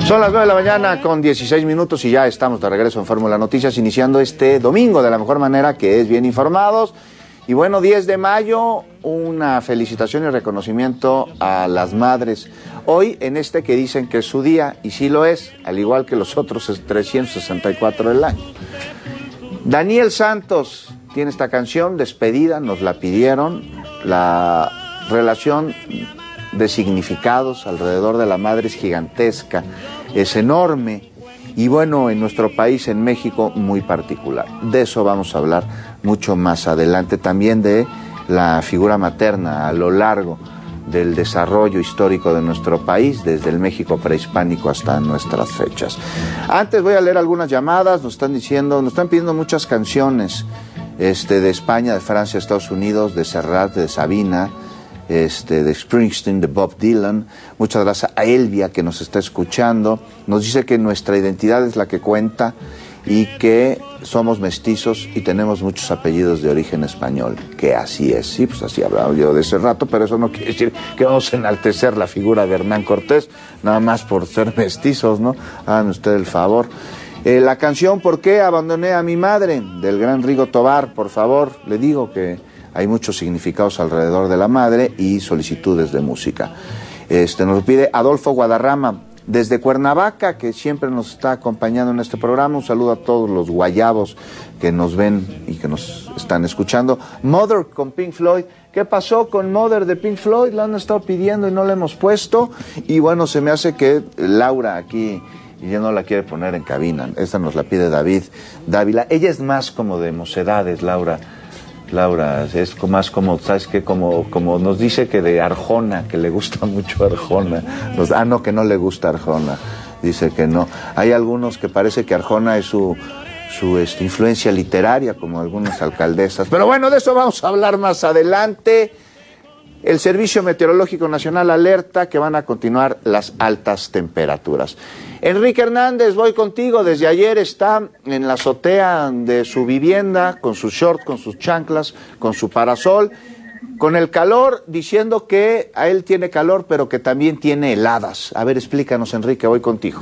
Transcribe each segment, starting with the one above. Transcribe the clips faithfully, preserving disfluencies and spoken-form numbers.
Son las nueve de la mañana con dieciséis minutos y ya estamos de regreso en Fórmula Noticias, iniciando este domingo de la mejor manera, que es bien informados. Y bueno, diez de mayo, una felicitación y reconocimiento a las madres. Hoy en este que dicen que es su día, y sí lo es, al igual que los otros trescientos sesenta y cuatro del año. Daniel Santos tiene esta canción, Despedida, nos la pidieron. La relación de significados alrededor de la madre es gigantesca, es enorme, y bueno, en nuestro país, en México, muy particular. De eso vamos a hablar mucho más adelante, también de la figura materna a lo largo del desarrollo histórico de nuestro país, desde el México prehispánico hasta nuestras fechas. Antes voy a leer algunas llamadas. Nos están diciendo, nos están pidiendo muchas canciones este, de España, de Francia, Estados Unidos, de Serrat, de Sabina, Este, de Springsteen, de Bob Dylan. Muchas gracias a Elvia, que nos está escuchando. Nos dice que nuestra identidad es la que cuenta y que somos mestizos y tenemos muchos apellidos de origen español, que así es. Sí, pues así hablaba yo de ese rato, pero eso no quiere decir que vamos a enaltecer la figura de Hernán Cortés, nada más por ser mestizos, ¿no? Hagan ustedes el favor. Eh, la canción ¿Por qué abandoné a mi madre?, del gran Rigo Tobar, por favor, le digo que hay muchos significados alrededor de la madre y solicitudes de música. Este, nos pide Adolfo Guadarrama, desde Cuernavaca, que siempre nos está acompañando en este programa. Un saludo a todos los guayabos que nos ven y que nos están escuchando. Mother con Pink Floyd. ¿Qué pasó con Mother de Pink Floyd? La han estado pidiendo y no la hemos puesto. Y bueno, se me hace que Laura aquí, y ya no la quiere poner en cabina. Esta nos la pide David Dávila. Ella es más como de mocedades, Laura. Laura, es más como, ¿sabes qué? Como, como nos dice que de Arjona, que le gusta mucho Arjona. Nos, ah, no, que no le gusta Arjona. Dice que no. Hay algunos que parece que Arjona es su, su este, influencia literaria, como algunas alcaldesas. Pero bueno, de eso vamos a hablar más adelante. El Servicio Meteorológico Nacional alerta que van a continuar las altas temperaturas. Enrique Hernández, voy contigo. Desde ayer está en la azotea de su vivienda, con sus shorts, con sus chanclas, con su parasol, con el calor, diciendo que a él tiene calor, pero que también tiene heladas. A ver, explícanos, Enrique, voy contigo.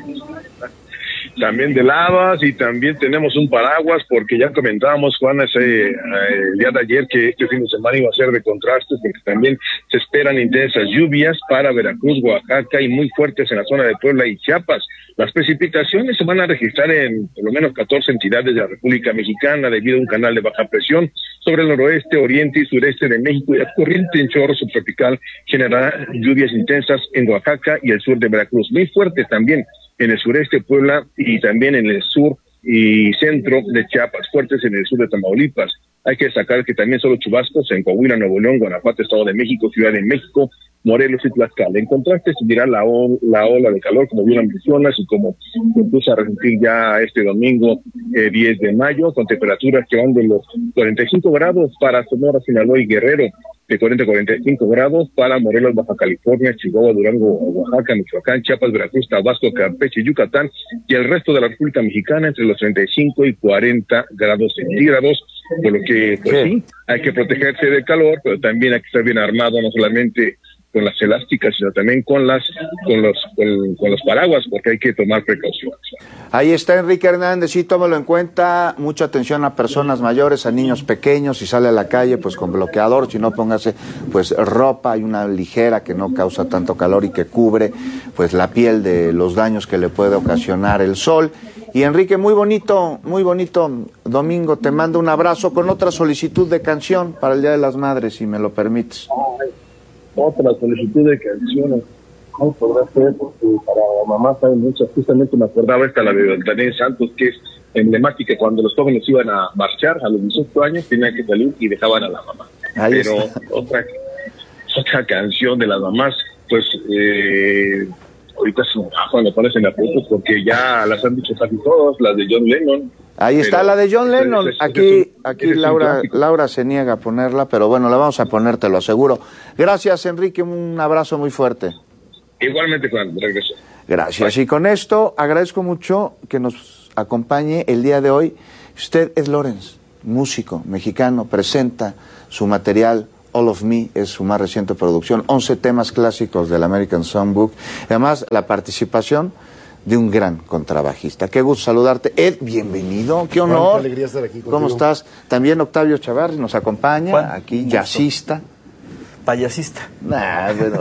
También de lavas, y también tenemos un paraguas, porque ya comentábamos, Juan, ese, eh, el día de ayer, que este fin de semana iba a ser de contrastes, porque también se esperan intensas lluvias para Veracruz, Oaxaca, y muy fuertes en la zona de Puebla y Chiapas. Las precipitaciones se van a registrar en por lo menos catorce entidades de la República Mexicana, debido a un canal de baja presión sobre el noroeste, oriente y sureste de México, y la corriente en chorro subtropical generará lluvias intensas en Oaxaca y el sur de Veracruz, muy fuertes también en el sureste de Puebla y también en el sur y centro de Chiapas, fuertes en el sur de Tamaulipas. Hay que destacar que también solo chubascos en Coahuila, Nuevo León, Guanajuato, Estado de México, Ciudad de México, Morelos y Tlaxcala. En contraste, se dirá la, ol, la ola de calor, como bien mencionas, y como se empieza a resentir ya este domingo eh, diez de mayo, con temperaturas que van de los cuarenta y cinco grados para Sonora, Sinaloa y Guerrero, de cuarenta a cuarenta y cinco grados para Morelos, Baja California, Chihuahua, Durango, Oaxaca, Michoacán, Chiapas, Veracruz, Tabasco, Campeche y Yucatán, y el resto de la República Mexicana entre los treinta y cinco y cuarenta grados centígrados, por lo que, pues sí, hay que protegerse del calor, pero también hay que estar bien armado, no solamente con las elásticas, sino también con las con los con, con los paraguas, porque hay que tomar precauciones. Ahí está Enrique Hernández, sí, tómalo en cuenta, mucha atención a personas mayores, a niños pequeños, si sale a la calle, pues con bloqueador, si no, póngase pues ropa, hay una ligera que no causa tanto calor y que cubre pues la piel de los daños que le puede ocasionar el sol. Y Enrique, muy bonito, muy bonito domingo, te mando un abrazo con otra solicitud de canción para el Día de las Madres, si me lo permites. Otra solicitud de canciones, no podrá ser, porque para la mamá saben muchas. Justamente me acordaba esta, la de Daniel Santos, que es emblemática. Cuando los jóvenes iban a marchar a los dieciocho años, tenían que salir y dejaban a la mamá. Ahí Pero está. otra otra canción de las mamás, pues eh, ahorita se me pones en aprietos, porque ya las han dicho casi todas, las de John Lennon. Ahí está la de John Lennon. Aquí, aquí Laura, Laura se niega a ponerla, pero bueno, la vamos a poner, te lo aseguro. Gracias, Enrique, un abrazo muy fuerte. Igualmente, Juan, regreso. Gracias. Bye. Y con esto agradezco mucho que nos acompañe el día de hoy. Usted es Lorenz, músico mexicano, presenta su material All of Me es su más reciente producción, once temas clásicos del American Songbook. Además, la participación de un gran contrabajista. Qué gusto saludarte. Ed, bienvenido, qué honor. Juan, qué alegría estar aquí contigo. ¿Cómo estás? También Octavio Chavarri nos acompaña, Juan, aquí, jazzista. Payasista. Nah, bueno,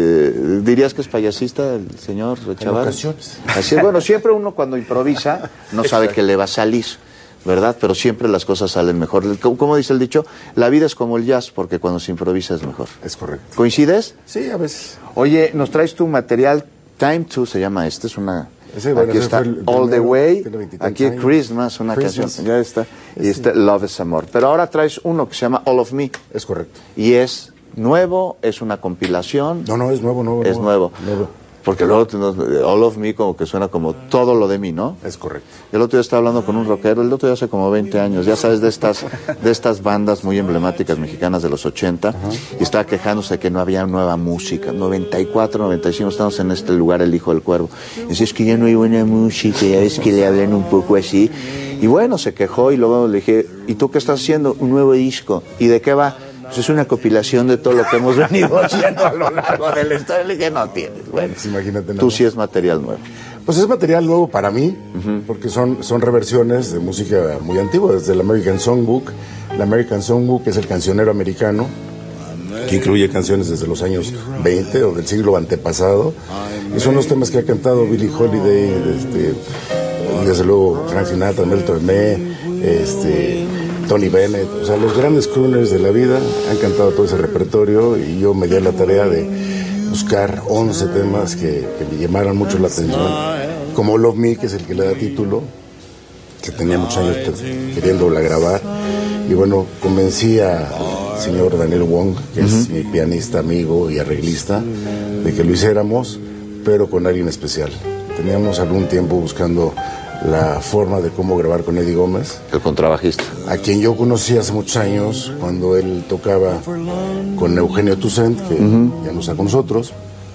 te, ¿dirías que es payasista el señor Chavarri? En ocasiones. Así es, bueno, siempre uno cuando improvisa no sabe qué le va a salir, ¿verdad? Pero siempre las cosas salen mejor. Como dice el dicho, la vida es como el jazz, porque cuando se improvisa es mejor. Es correcto. ¿Coincides? Sí, a veces. Oye, nos traes tu material, Time to se llama este, es una... Ese, bueno, aquí ese está fue el All the primero, Way, tiene veintitantos aquí años. Christmas, una Christmas. canción, ya está, y Ese. este Love is Amor. Pero ahora traes uno que se llama All of Me, Es correcto. y es nuevo, es una compilación. No, no, es nuevo, nuevo. Es nuevo. nuevo. Porque luego tenemos, All of Me como que suena como todo lo de mí, ¿no? Es correcto. El otro día estaba hablando con un rockero, el otro día hace como veinte años, ya sabes, de estas, de estas bandas muy emblemáticas mexicanas de los ochenta, y estaba quejándose de que no había nueva música. noventa y cuatro, noventa y cinco, estamos en este lugar, El Hijo del Cuervo. Y decía, es que ya no hay buena música, ya ves que le hablan un poco así. Y bueno, se quejó y luego le dije, ¿y tú qué estás haciendo? Un nuevo disco. ¿Y de qué va? Pues es una compilación de todo lo que hemos venido haciendo a lo largo de la historia. Le dije, no tienes. Bueno, Pues imagínate. tú nada. sí es material nuevo. Pues es material nuevo para mí, uh-huh. porque son, son reversiones de música muy antigua, desde el American Songbook. El American Songbook es el cancionero americano, que incluye canciones desde los años veinte o del siglo antepasado. Y son los temas que ha cantado Billie Holiday, este, desde luego Frank Sinatra, Mel Tormé, este... Tony Bennett, o sea, los grandes crooners de la vida han cantado todo ese repertorio y yo me di a la tarea de buscar once temas que, que me llamaran mucho la atención, como Love Me, que es el que le da título, que tenía muchos años queriéndola grabar, y bueno, convencí al señor Daniel Wong, que uh-huh. es mi pianista, amigo y arreglista, de que lo hiciéramos, pero con alguien especial. Teníamos algún tiempo buscando la forma de cómo grabar con Eddie Gómez, el contrabajista, a quien yo conocí hace muchos años cuando él tocaba con Eugenio Toussaint, que uh-huh. ya no está con nosotros.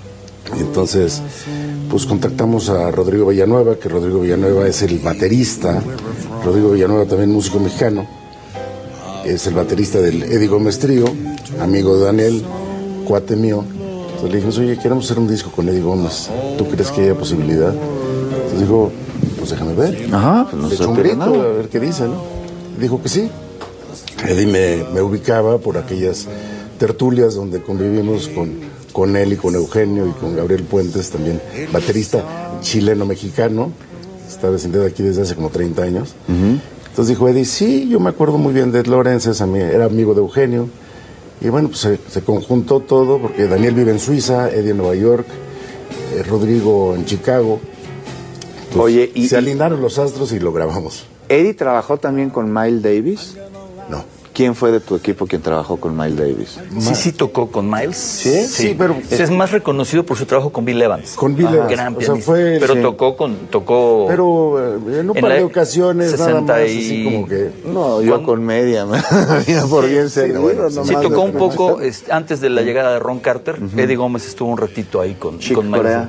Entonces, pues contactamos a Rodrigo Villanueva, que Rodrigo Villanueva es el baterista. Rodrigo Villanueva también músico mexicano, es el baterista del Eddie Gómez Trío, amigo de Daniel, cuate mío. Entonces le dijimos, oye, queremos hacer un disco con Eddie Gómez, ¿tú crees que haya posibilidad? Entonces dijo, pues déjame ver. Ajá, pues no le se echo un pierde grito, nada. a ver qué dice, ¿no? Dijo que sí. Eddie me, me ubicaba por aquellas tertulias donde convivimos con, con él y con Eugenio y con Gabriel Puentes, también baterista chileno-mexicano. Está vecindad aquí desde hace como treinta años. Uh-huh. Entonces dijo Eddie, sí, yo me acuerdo muy bien de Ed Lawrence, es ami- era amigo de Eugenio. Y bueno, pues se, se conjuntó todo, porque Daniel vive en Suiza, Eddie en Nueva York, eh, Rodrigo en Chicago. Entonces, Oye, y, se y alinearon los astros y lo grabamos. ¿Eddie trabajó también con Miles Davis? No. ¿Quién fue de tu equipo quien trabajó con Miles Davis? Sí, sí tocó con Miles. ¿Sí? Sí, pero- Sí, es más reconocido por su trabajo con Bill Evans. Con Bill Ajá. Evans. Gran O sea, pianista. fue- pero sí. tocó con... Tocó... Pero eh, en un En par la de ocasiones nada sesenta más, y- así como que... No, yo ¿Cuándo? con media, me había por bien servido. bueno, nomás Sí, de- tocó un poco este, antes de la llegada de Ron Carter. Uh-huh. Eddie Gómez estuvo un ratito ahí con, Chick con Miles. Corea.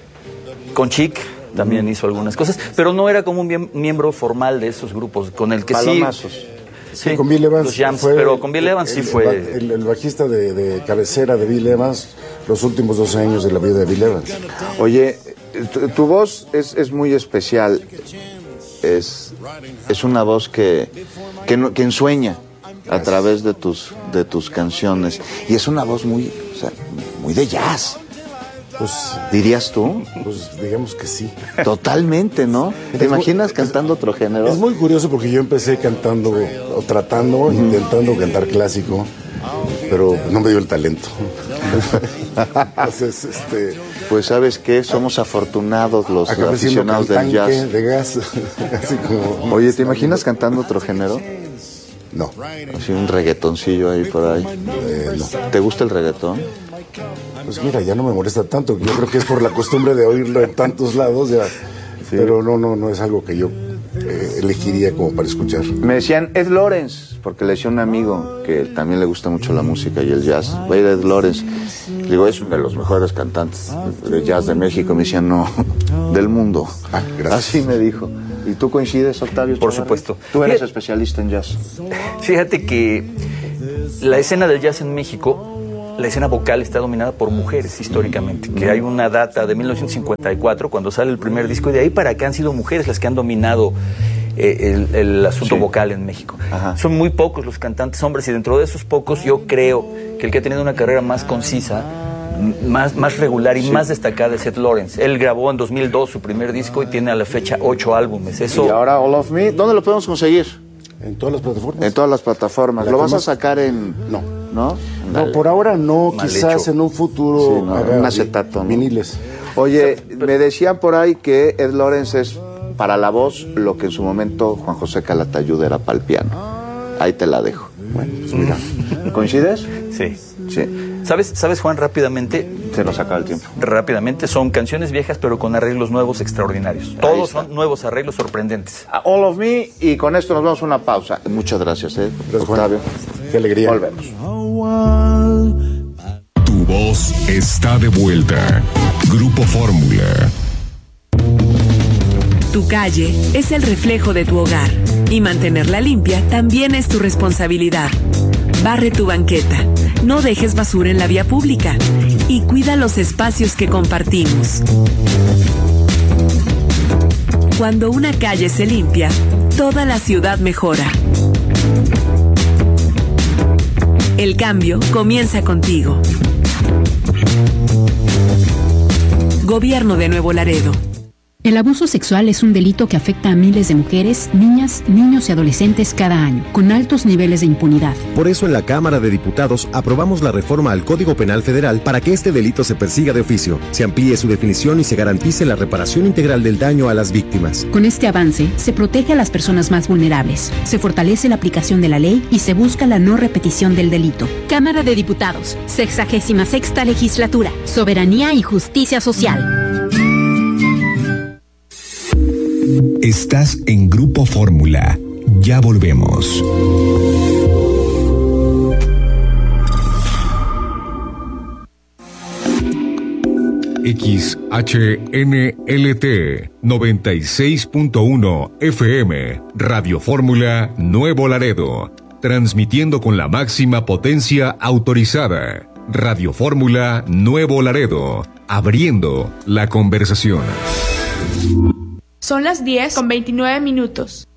Con Chick también uh-huh. hizo algunas cosas, pero no era como un miem- miembro formal de esos grupos, con el que Palomazos. sí... Sí, Sí, con Bill Evans. los jams, fue pero con Bill Evans el, sí fue... El, el, el bajista de, de cabecera de Bill Evans los últimos doce años de la vida de Bill Evans. Oye, tu, tu voz es, es muy especial. Es, es una voz que, que, no- que ensueña a través de tus, de tus canciones. Y es una voz muy, o sea, muy de jazz, Pues, dirías tú. pues digamos que sí. Totalmente, ¿no? ¿Te Es muy- imaginas es- cantando otro género? Es muy curioso porque yo empecé cantando, o tratando, uh-huh. intentando cantar clásico, pero no me dio el talento. Entonces, este... Pues sabes qué, somos afortunados los acabé siendo aficionados del cantante jazz. de gas. Así como... Oye, ¿te imaginas cantando otro género? No, Así un reggaetoncillo ahí por ahí. eh, no. ¿Te gusta el reggaetón? Pues mira, ya no me molesta tanto. Yo creo que es por la costumbre de oírlo en tantos lados ya. Sí. Pero no, no, no es algo que yo eh, elegiría como para escuchar. Me decían Ed Lawrence, porque le decía a un amigo que también le gusta mucho la música y el jazz. Va a ir Ed Lawrence. Le digo, es uno de los mejores cantantes de jazz de México. Me decían, no, del mundo. Ah, gracias. Así me dijo. ¿Y tú coincides, Octavio? Por Chavarri? supuesto. Tú eres Fíjate- especialista en jazz. Fíjate que la escena del jazz en México, la escena vocal está dominada por mujeres históricamente, que hay una data de mil novecientos cincuenta y cuatro cuando sale el primer disco, y de ahí para acá han sido mujeres las que han dominado eh, el, el asunto sí. vocal en México. Ajá. Son muy pocos los cantantes hombres, y dentro de esos pocos yo creo que el que ha tenido una carrera más concisa, más, más regular y sí. más destacada es Ed Lawrence. Él grabó en dos mil dos su primer disco y tiene a la fecha ocho álbumes. Eso... Y ahora All of Me, ¿dónde lo podemos conseguir? En todas las plataformas. En todas las plataformas. ¿Lo vas más... a sacar en...? No. ¿No? No, por ahora no, Mal quizás hecho. en un futuro sí, no, haga un acetato, ¿no? viniles. Oye, me decían por ahí que Ed Lawrence es para la voz lo que en su momento Juan José Calatayud era para el piano. Ahí te la dejo. Bueno, pues mira. ¿Coincides? Sí. Sí. ¿Sabes, ¿Sabes, Juan, rápidamente? Se nos acaba el tiempo. Rápidamente, son canciones viejas, pero con arreglos nuevos extraordinarios. Todos son nuevos arreglos sorprendentes. All of Me, y con esto nos vamos a una pausa. Muchas gracias, ¿eh? Gracias, Octavio. Juan. Qué alegría. Volvemos. Tu voz está de vuelta. Grupo Fórmula. Tu calle es el reflejo de tu hogar, y mantenerla limpia también es tu responsabilidad. Barre tu banqueta, no dejes basura en la vía pública y cuida los espacios que compartimos. Cuando una calle se limpia, toda la ciudad mejora. El cambio comienza contigo. Gobierno de Nuevo Laredo. El abuso sexual es un delito que afecta a miles de mujeres, niñas, niños y adolescentes cada año, con altos niveles de impunidad. Por eso en la Cámara de Diputados aprobamos la reforma al Código Penal Federal para que este delito se persiga de oficio, se amplíe su definición y se garantice la reparación integral del daño a las víctimas. Con este avance, se protege a las personas más vulnerables, se fortalece la aplicación de la ley y se busca la no repetición del delito. Cámara de Diputados, sexagésima sexta legislatura, Soberanía y Justicia Social. Estás en Grupo Fórmula. Ya volvemos. X H N L T noventa y seis punto uno F M, Radio Fórmula Nuevo Laredo, transmitiendo con la máxima potencia autorizada. Radio Fórmula Nuevo Laredo, abriendo la conversación. Son las diez con veintinueve minutos.